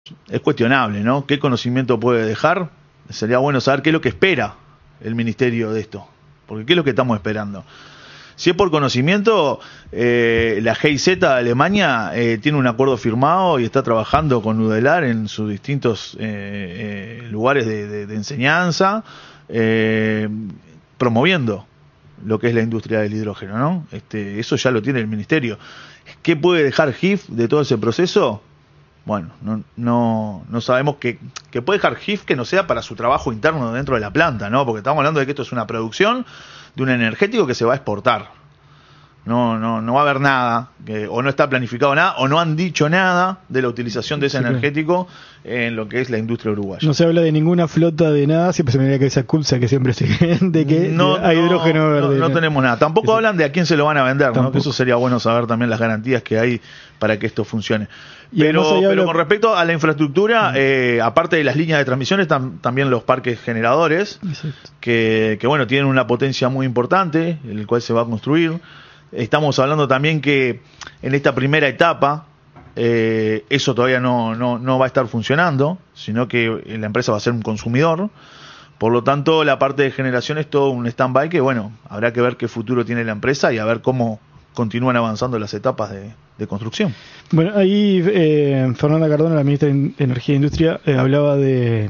es cuestionable, ¿no? ¿Qué conocimiento puede dejar? Sería bueno saber qué es lo que espera el ministerio de esto, porque qué es lo que estamos esperando. Si es por conocimiento, la GIZ de Alemania tiene un acuerdo firmado y está trabajando con Udelar en sus distintos lugares de enseñanza, promoviendo lo que es la industria del hidrógeno, ¿no? Eso ya lo tiene el ministerio. ¿Qué puede dejar GIF de todo ese proceso? Bueno, no sabemos qué puede dejar GIF que no sea para su trabajo interno dentro de la planta, ¿no? Porque estamos hablando de que esto es una producción de un energético que se va a exportar. No va a haber nada, o no está planificado nada, o no han dicho nada de la utilización de ese energético en lo que es la industria uruguaya. No se habla de ninguna flota de nada, siempre se me viene que esa CULSA que siempre se de que hay hidrógeno verde. No tenemos nada. Tampoco hablan de a quién se lo van a vender, ¿no? Que eso sería bueno saber también las garantías que hay para que esto funcione. Pero con respecto a la infraestructura, aparte de las líneas de transmisión, están también los parques generadores, que bueno, tienen una potencia muy importante, el cual se va a construir. Estamos hablando también que en esta primera etapa eso todavía no va a estar funcionando, sino que la empresa va a ser un consumidor. Por lo tanto, la parte de generación es todo un stand-by que, bueno, habrá que ver qué futuro tiene la empresa y a ver cómo continúan avanzando las etapas de construcción. Bueno, ahí Fernanda Cardona, la ministra de Energía e Industria, hablaba de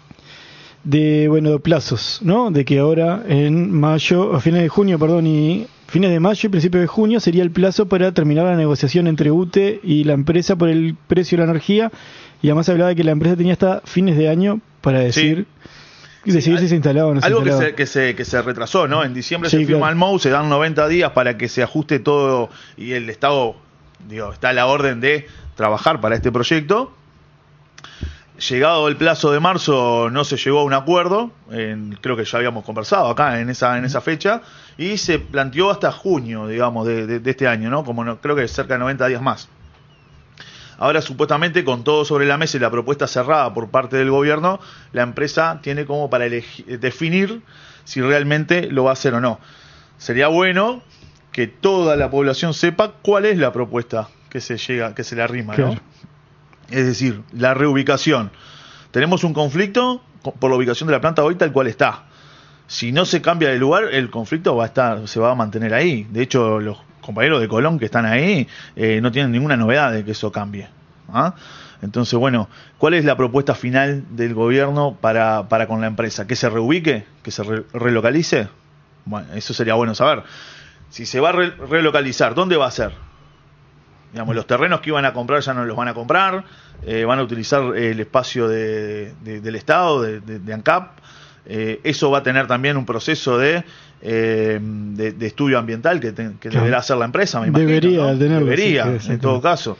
plazos, ¿no? De que ahora en mayo, a fines de junio, y fines de mayo y principios de junio sería el plazo para terminar la negociación entre UTE y la empresa por el precio de la energía, y además hablaba de que la empresa tenía hasta fines de año para decidir si se instalaba o no se instalaba. Algo que se retrasó, ¿no? En diciembre se firma el MOU, se dan 90 días para que se ajuste todo y el Estado, está a la orden de trabajar para este proyecto. Llegado el plazo de marzo no se llegó a un acuerdo, creo que ya habíamos conversado acá en esa fecha, y se planteó hasta junio, digamos, de este año, ¿no? Creo que cerca de 90 días más. Ahora, supuestamente, con todo sobre la mesa y la propuesta cerrada por parte del gobierno, la empresa tiene como para definir si realmente lo va a hacer o no. Sería bueno que toda la población sepa cuál es la propuesta que se le arrima, ¿no? Claro. Es decir, la reubicación. Tenemos un conflicto por la ubicación de la planta hoy tal cual está. Si no se cambia de lugar, el conflicto se va a mantener ahí. De hecho, los compañeros de Colón que están ahí no tienen ninguna novedad de que eso cambie. Entonces, bueno, ¿cuál es la propuesta final del gobierno para con la empresa? ¿Que se reubique? ¿Que se relocalice? Bueno, eso sería bueno saber. Si se va a relocalizar, ¿dónde va a ser? Digamos, los terrenos que iban a comprar ya no los van a comprar, van a utilizar el espacio del Estado, de ANCAP. Eso va a tener también un proceso de estudio ambiental que deberá hacer la empresa, me imagino. Debería, en todo caso.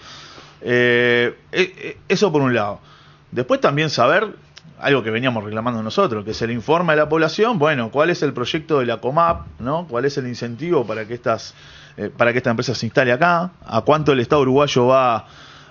Eso por un lado. Después también saber algo que veníamos reclamando nosotros, que se le informa a la población, bueno, cuál es el proyecto de la COMAP, ¿no? Cuál es el incentivo para que esta empresa se instale acá, a cuánto el Estado uruguayo va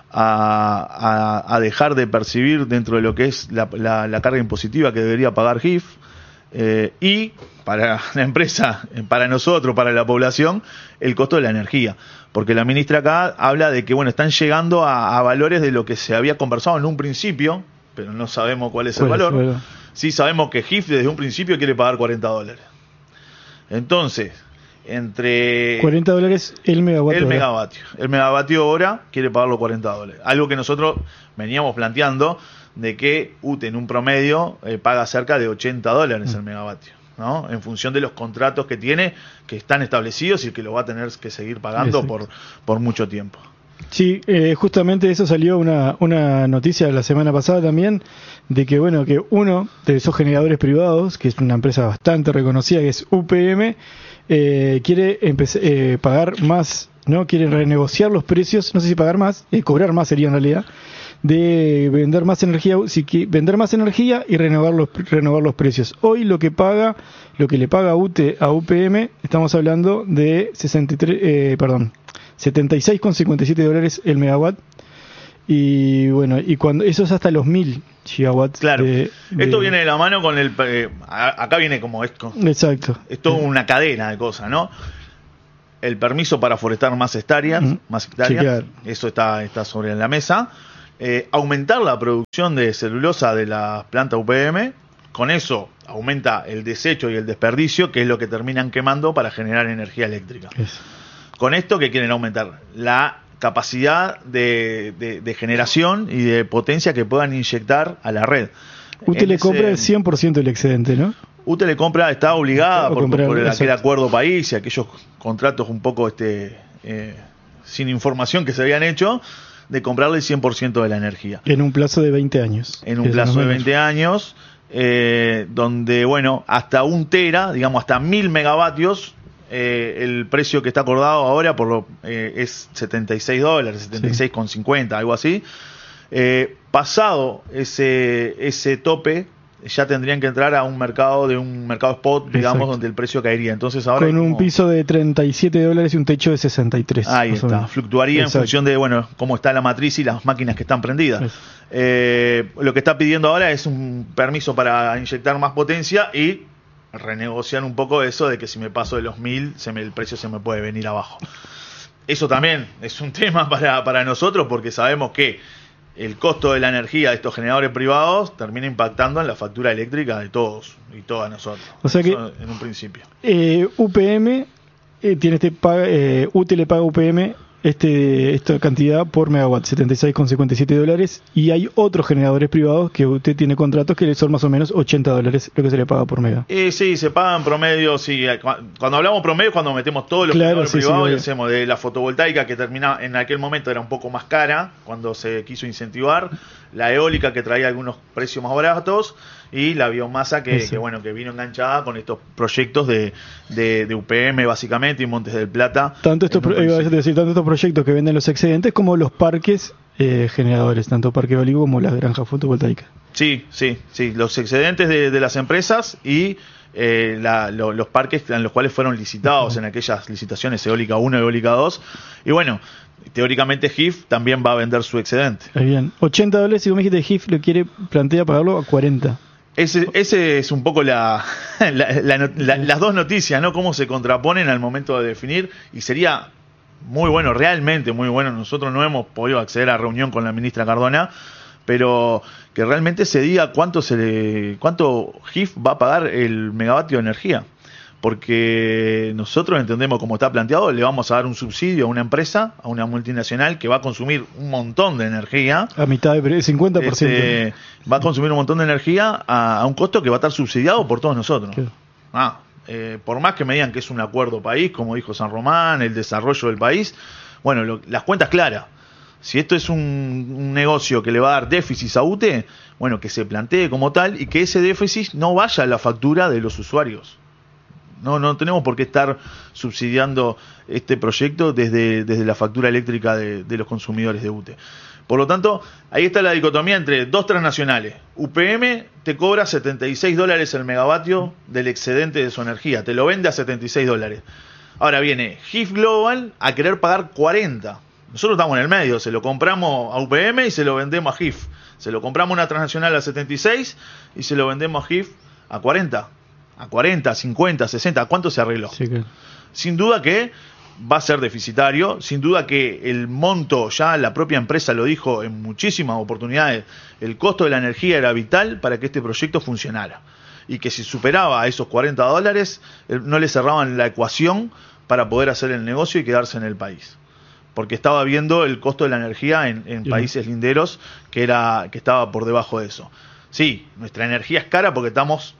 a dejar de percibir dentro de lo que es la carga impositiva que debería pagar GIF, y para la empresa, para nosotros, para la población, el costo de la energía. Porque la ministra acá habla de que, bueno, están llegando a valores de lo que se había conversado en un principio, pero no sabemos cuál es el valor. Sí sabemos que GIF desde un principio quiere pagar $40. Entonces, entre $40 el megavatio. El megavatio hora quiere pagarlo $40. Algo que nosotros veníamos planteando de que UTE en un promedio paga cerca de $80 el megavatio, ¿no? En función de los contratos que tiene, que están establecidos y que lo va a tener que seguir pagando por mucho tiempo. Sí, justamente eso salió una noticia la semana pasada también, de que bueno, que uno de esos generadores privados, que es una empresa bastante reconocida, que es UPM, quiere pagar más, ¿no? Quiere renegociar los precios, no sé si pagar más, cobrar más sería en realidad, de vender más energía, vender más energía y renovar los precios. Hoy lo que le paga UTE a UPM, estamos hablando de $76,57 el megawatt, y bueno, y cuando eso es hasta los 1000 gigawatts. Claro, esto viene de la mano con acá viene como esto. Exacto. Es toda una cadena de cosas, ¿no? El permiso para forestar más hectáreas, Sí, claro. Eso está sobre la mesa. aumentar la producción de celulosa de la planta UPM. Con eso aumenta el desecho y el desperdicio, que es lo que terminan quemando para generar energía eléctrica. Con esto, ¿qué quieren aumentar? La capacidad de generación y de potencia que puedan inyectar a la red. Usted le compra el 100% del excedente, ¿no? UTE le compra, está obligada por aquel acuerdo país y aquellos contratos un poco sin información que se habían hecho, de comprarle el 100% de la energía. En un plazo de 20 años. En un plazo de 20 años, donde, bueno, hasta 1 tera, digamos, hasta 1000 megavatios, el precio que está acordado ahora es $76, 76,50, algo así. Pasado ese tope, ya tendrían que entrar a un mercado spot, digamos, exacto, donde el precio caería. Entonces ahora con un piso de $37 y un techo de 63. Ahí está. Fluctuaría, exacto, en función de, bueno, cómo está la matriz y las máquinas que están prendidas. Lo que está pidiendo ahora es un permiso para inyectar más potencia y renegociar un poco eso de que si me paso de los 1000, el precio se me puede venir abajo. Eso también es un tema para nosotros, porque sabemos que el costo de la energía de estos generadores privados termina impactando en la factura eléctrica de todos y todas nosotros. O sea que, eso en un principio. UPM tiene UTE le paga a UPM esta cantidad por megawatt, $76,57, y hay otros generadores privados que usted tiene contratos que son más o menos $80 lo que se le paga por mega. Sí, se paga en promedio, sí. Cuando hablamos promedio, cuando metemos todos los generadores privados, y hacemos de la fotovoltaica, que terminaba en aquel momento era un poco más cara cuando se quiso incentivar, la eólica, que traía algunos precios más baratos, y la biomasa que vino enganchada con estos proyectos de UPM básicamente, y Montes del Plata. Tanto estos proyectos que venden los excedentes como los parques generadores, tanto parque eólico como las granjas fotovoltaicas. Sí, los excedentes de las empresas y los parques en los cuales fueron licitados en aquellas licitaciones eólica 1 y eólica 2. Y bueno, teóricamente GIF también va a vender su excedente. Bien, $80, si vos me dijiste GIF plantea pagarlo a 40. Ese es un poco las dos noticias, ¿no? Cómo se contraponen al momento de definir, y sería muy bueno, realmente muy bueno. Nosotros no hemos podido acceder a reunión con la ministra Cardona, pero que realmente se diga cuánto GIF va a pagar el megavatio de energía. Porque nosotros entendemos, como está planteado, le vamos a dar un subsidio a una empresa, a una multinacional que va a consumir un montón de energía. A mitad de 50%. Va a consumir un montón de energía a un costo que va a estar subsidiado por todos nosotros. Por más que me digan que es un acuerdo país, como dijo San Román, el desarrollo del país, bueno, las cuentas claras. Si esto es un negocio que le va a dar déficit a UTE, bueno, que se plantee como tal y que ese déficit no vaya a la factura de los usuarios. No tenemos por qué estar subsidiando este proyecto desde la factura eléctrica de los consumidores de UTE. Por lo tanto, ahí está la dicotomía entre dos transnacionales. UPM te cobra $76 el megavatio del excedente de su energía, te lo vende a $76. Ahora viene GIF Global a querer pagar 40. Nosotros estamos en el medio, se lo compramos a UPM y se lo vendemos a GIF. Se lo compramos a una transnacional a 76 y se lo vendemos a GIF a 40. A 40, 50, 60, ¿a cuánto se arregló? Sí, claro. Sin duda que va a ser deficitario, sin duda que el monto, ya la propia empresa lo dijo en muchísimas oportunidades, el costo de la energía era vital para que este proyecto funcionara. Y que si superaba a esos $40, no le cerraban la ecuación para poder hacer el negocio y quedarse en el país. Porque estaba viendo el costo de la energía en países linderos que estaba por debajo de eso. Sí, nuestra energía es cara porque estamos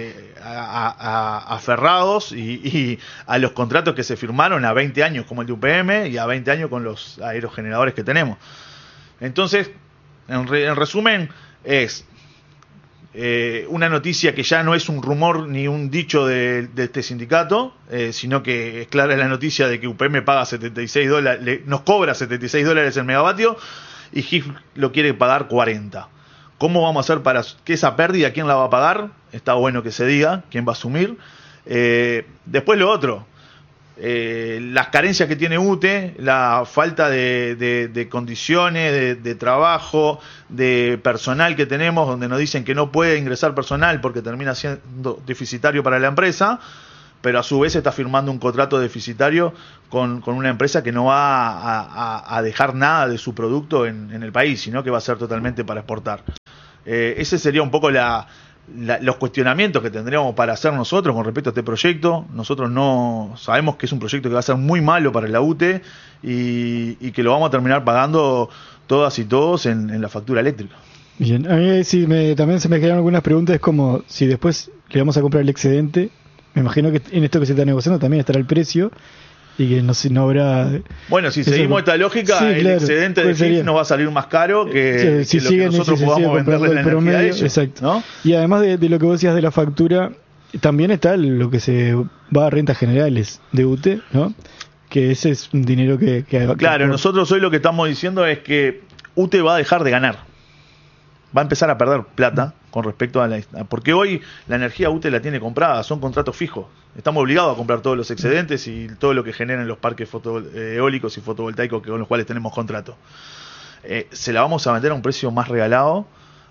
aferrados y a los contratos que se firmaron a 20 años como el de UPM y a 20 años con los aerogeneradores que tenemos. Entonces, en resumen, es una noticia que ya no es un rumor ni un dicho de este sindicato, sino que es clara la noticia de que UPM paga $76, nos cobra $76 el megavatio y GIF lo quiere pagar 40. ¿Cómo vamos a hacer para que esa pérdida, quién la va a pagar? Está bueno que se diga, quién va a asumir. Después lo otro, las carencias que tiene UTE, la falta de condiciones, de trabajo, de personal que tenemos, donde nos dicen que no puede ingresar personal porque termina siendo deficitario para la empresa. pero a su vez está firmando un contrato deficitario con una empresa que no va a dejar nada de su producto en el país, sino que va a ser totalmente para exportar. Ese sería un poco los cuestionamientos que tendríamos para hacer nosotros con respecto a este proyecto. Nosotros no sabemos que es un proyecto que va a ser muy malo para la UTE y que lo vamos a terminar pagando todas y todos en la factura eléctrica. Bien, a mí también se me quedan algunas preguntas, es como si después le vamos a comprar el excedente, me imagino que en esto que se está negociando también estará el precio y que no habrá... Bueno, si seguimos esta lógica, el excedente de GIF nos va a salir más caro que lo que nosotros podamos venderle la energía a ellos. Exacto. ¿No? Y además de lo que vos decías de la factura, también está lo que se va a rentas generales de UTE, ¿no? Que ese es un dinero que claro, nosotros hoy lo que estamos diciendo es que UTE va a dejar de ganar. Va a empezar a perder plata con respecto a porque hoy la energía UTE la tiene comprada, son contratos fijos. Estamos obligados a comprar todos los excedentes y todo lo que generan los parques eólicos y fotovoltaicos con los cuales tenemos contrato. Se la vamos a vender a un precio más regalado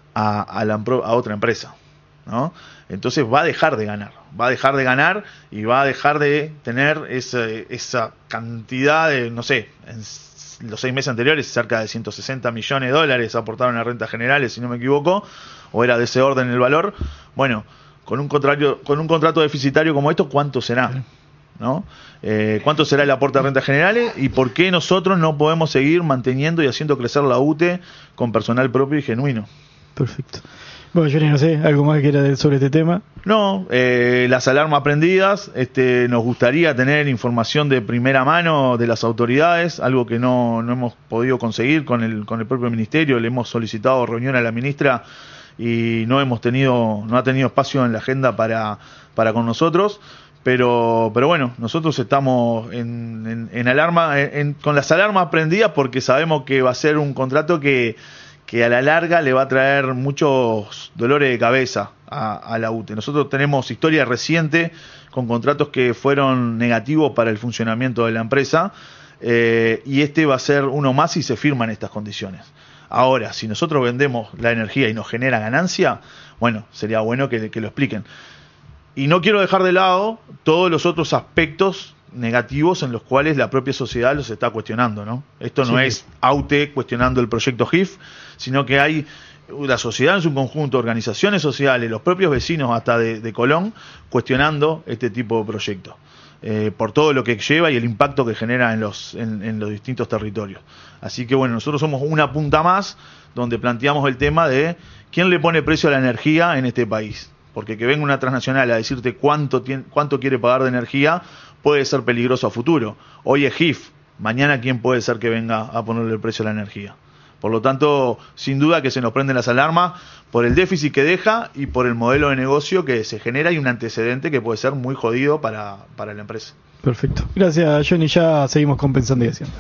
a otra empresa, ¿no? Entonces va a dejar de ganar y va a dejar de tener esa cantidad de, no sé, en los 6 meses anteriores cerca de $160 millones aportaron a rentas generales, si no me equivoco, o era de ese orden el valor. Bueno, con un contrato deficitario como esto, ¿cuánto será? ¿No? ¿Cuánto será el aporte a rentas generales? ¿Y por qué nosotros no podemos seguir manteniendo y haciendo crecer la UTE con personal propio y genuino? Perfecto. Bueno, Johnny, no sé, ¿algo más que era sobre este tema? No, las alarmas prendidas, nos gustaría tener información de primera mano de las autoridades, algo que no hemos podido conseguir con el propio ministerio. Le hemos solicitado reunión a la ministra y no ha tenido espacio en la agenda para con nosotros. Pero bueno, nosotros estamos en alarma, con las alarmas prendidas porque sabemos que va a ser un contrato que a la larga le va a traer muchos dolores de cabeza a la UTE. Nosotros tenemos historia reciente con contratos que fueron negativos para el funcionamiento de la empresa, y este va a ser uno más si se firman estas condiciones. Ahora, si nosotros vendemos la energía y nos genera ganancia, bueno, sería bueno que lo expliquen. Y no quiero dejar de lado todos los otros aspectos negativos en los cuales la propia sociedad los está cuestionando, ¿no? Esto no es AUTE cuestionando el proyecto GIF, sino que hay la sociedad en su conjunto, organizaciones sociales, los propios vecinos hasta de Colón, cuestionando este tipo de proyectos, por todo lo que lleva y el impacto que genera en los distintos territorios. Así que bueno, nosotros somos una punta más donde planteamos el tema de quién le pone precio a la energía en este país. Porque que venga una transnacional a decirte cuánto quiere pagar de energía puede ser peligroso a futuro. Hoy es GIF, mañana quién puede ser que venga a ponerle el precio a la energía. Por lo tanto, sin duda que se nos prenden las alarmas por el déficit que deja y por el modelo de negocio que se genera y un antecedente que puede ser muy jodido para la empresa. Perfecto. Gracias, Johnny. Ya seguimos compensando y haciendo.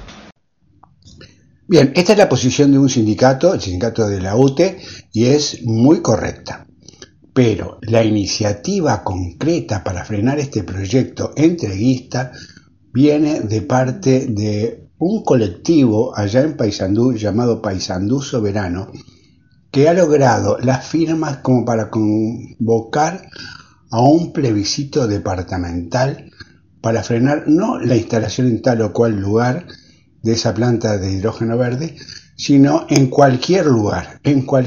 Bien, esta es la posición de un sindicato, el sindicato de la UTE, y es muy correcta. Pero la iniciativa concreta para frenar este proyecto entreguista viene de parte de un colectivo allá en Paysandú llamado Paysandú Soberano, que ha logrado las firmas como para convocar a un plebiscito departamental para frenar no la instalación en tal o cual lugar de esa planta de hidrógeno verde, sino en cualquier lugar.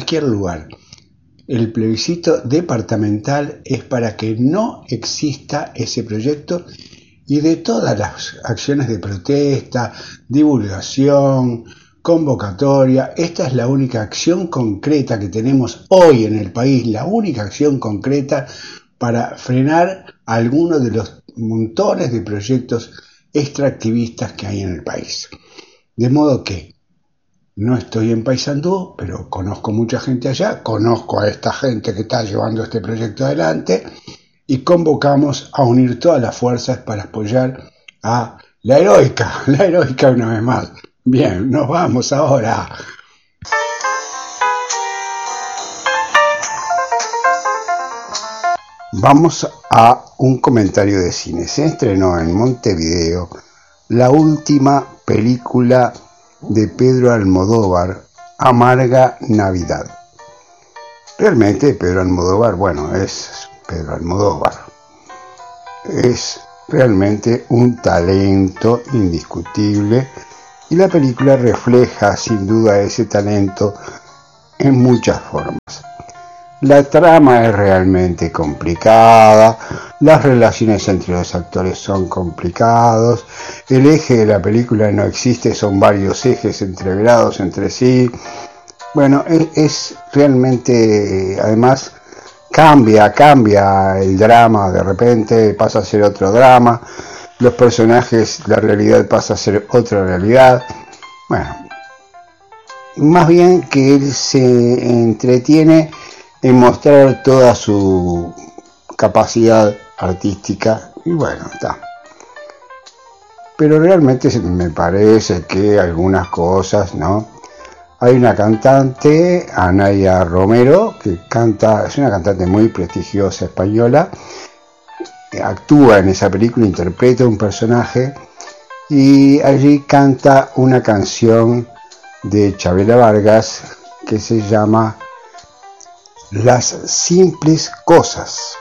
El plebiscito departamental es para que no exista ese proyecto y de todas las acciones de protesta, divulgación, convocatoria, esta es la única acción concreta que tenemos hoy en el país, la única acción concreta para frenar alguno de los montones de proyectos extractivistas que hay en el país. De modo que no estoy en Paysandú, pero conozco mucha gente allá, conozco a esta gente que está llevando este proyecto adelante y convocamos a unir todas las fuerzas para apoyar a la heroica una vez más. Bien, nos vamos ahora. Vamos a un comentario de cine. Se estrenó en Montevideo la última película de Pedro Almodóvar, Amarga Navidad. Realmente Pedro Almodóvar, bueno, es Pedro Almodóvar. es realmente un talento indiscutible y la película refleja sin duda ese talento en muchas formas. La trama es realmente complicada, las relaciones entre los actores son complicados, el eje de la película no existe, son varios ejes entreverados entre sí. Bueno, es realmente, además, cambia el drama, de repente pasa a ser otro drama, los personajes, la realidad pasa a ser otra realidad. Bueno, más bien que él se entretiene en mostrar toda su capacidad artística y bueno, está. Pero realmente me parece que algunas cosas, ¿no? Hay una cantante, Anaya Romero, que canta, es una cantante muy prestigiosa española, actúa en esa película, interpreta un personaje y allí canta una canción de Chavela Vargas que se llama Las simples cosas.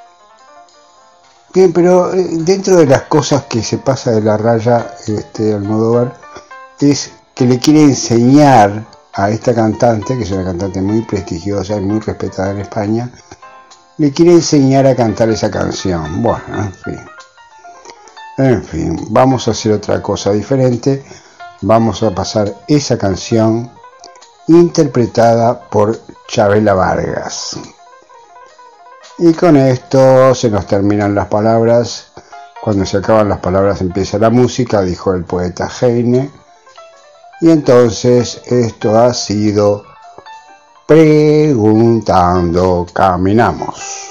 Bien, pero dentro de las cosas que se pasa de la raya Almodóvar es que le quiere enseñar a esta cantante, que es una cantante muy prestigiosa y muy respetada en España, le quiere enseñar a cantar esa canción. Bueno, en fin, vamos a hacer otra cosa diferente. Vamos a pasar esa canción interpretada por Chavela Vargas. Y con esto se nos terminan las palabras. Cuando se acaban las palabras empieza la música, dijo el poeta Heine. Y entonces esto ha sido Preguntando Caminamos.